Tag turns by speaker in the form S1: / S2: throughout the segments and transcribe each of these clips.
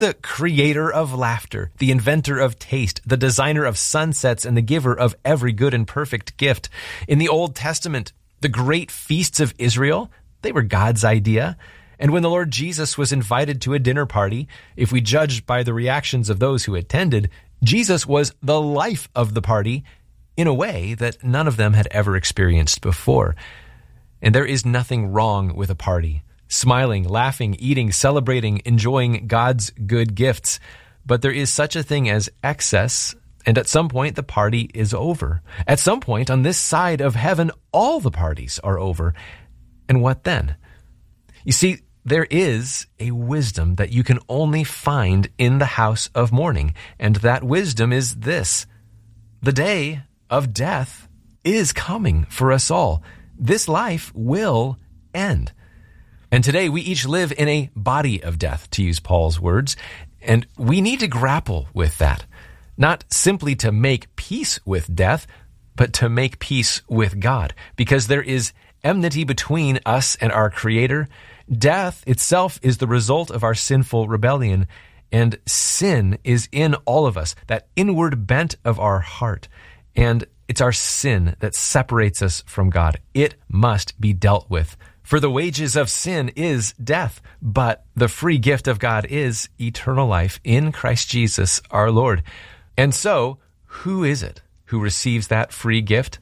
S1: the creator of laughter, the inventor of taste, the designer of sunsets, and the giver of every good and perfect gift. In the Old Testament, the great feasts of Israel, they were God's idea. And when the Lord Jesus was invited to a dinner party, if we judge by the reactions of those who attended, Jesus was the life of the party in a way that none of them had ever experienced before. And there is nothing wrong with a party. Smiling, laughing, eating, celebrating, enjoying God's good gifts. But there is such a thing as excess, and at some point the party is over. At some point on this side of heaven, all the parties are over. And what then? You see, there is a wisdom that you can only find in the house of mourning, and that wisdom is this: the day of death is coming for us all. This life will end. And today we each live in a body of death, to use Paul's words, and we need to grapple with that, not simply to make peace with death, but to make peace with God, because there is enmity between us and our Creator. Death itself is the result of our sinful rebellion, and sin is in all of us, that inward bent of our heart. And it's our sin that separates us from God. It must be dealt with. For the wages of sin is death, but the free gift of God is eternal life in Christ Jesus our Lord. And so, who is it who receives that free gift?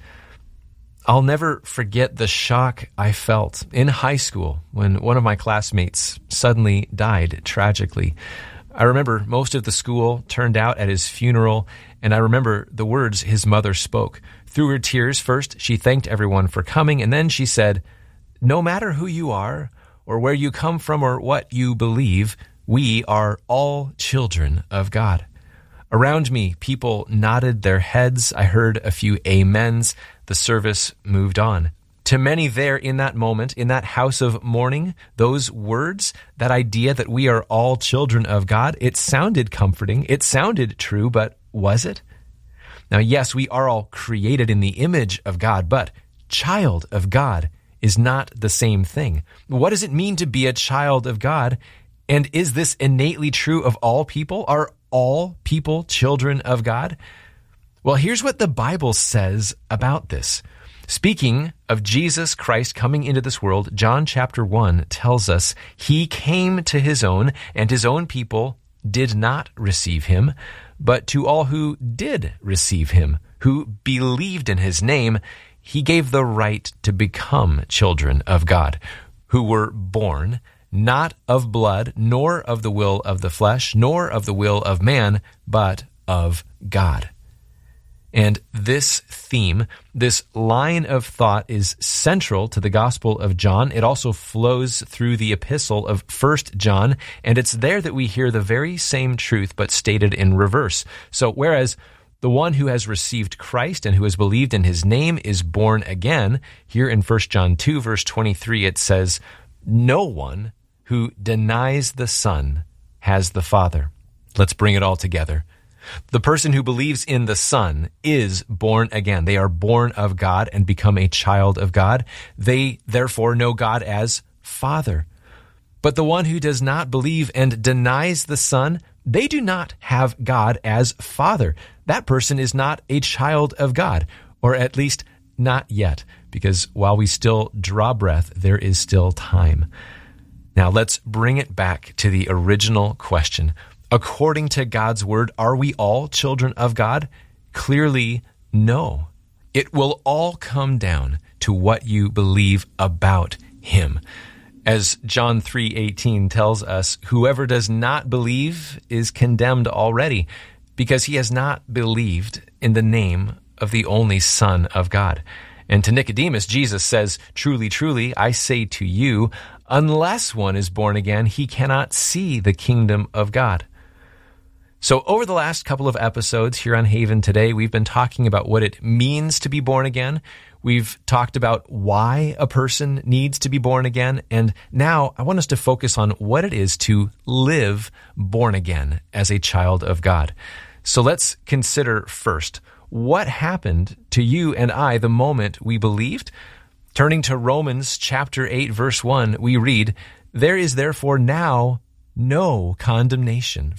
S1: I'll never forget the shock I felt in high school when one of my classmates suddenly died tragically. I remember most of the school turned out at his funeral, and I remember the words his mother spoke. Through her tears, first, she thanked everyone for coming, and then she said, "No matter who you are, or where you come from, or what you believe, we are all children of God." Around me, people nodded their heads. I heard a few amens. The service moved on. To many there in that moment, in that house of mourning, those words, that idea that we are all children of God, it sounded comforting. It sounded true, but was it? Now, yes, we are all created in the image of God, but child of God is not the same thing. What does it mean to be a child of God? And is this innately true of all people? Are all people children of God? Well, here's what the Bible says about this. Speaking of Jesus Christ coming into this world, John chapter 1 tells us he came to his own, and his own people did not receive him. But to all who did receive him, who believed in his name, he gave the right to become children of God, who were born not of blood, nor of the will of the flesh, nor of the will of man, but of God. And this theme, this line of thought is central to the Gospel of John. It also flows through the epistle of 1 John, and it's there that we hear the very same truth, but stated in reverse. So whereas the one who has received Christ and who has believed in his name is born again, here in 1 John 2, verse 23, it says, "No one who denies the Son has the Father." Let's bring it all together. The person who believes in the Son is born again. They are born of God and become a child of God. They therefore know God as Father. But the one who does not believe and denies the Son, they do not have God as Father. That person is not a child of God, or at least not yet, because while we still draw breath, there is still time. Now let's bring it back to the original question. According to God's word, are we all children of God? Clearly, no. It will all come down to what you believe about him. As John 3:18 tells us, whoever does not believe is condemned already, because he has not believed in the name of the only Son of God. And to Nicodemus, Jesus says, "Truly, truly, I say to you, unless one is born again, he cannot see the kingdom of God." So over the last couple of episodes here on Haven Today, we've been talking about what it means to be born again. We've talked about why a person needs to be born again. And now I want us to focus on what it is to live born again as a child of God. So let's consider first, what happened to you and I the moment we believed? Turning to Romans chapter 8, verse 1, we read, "There is therefore now no condemnation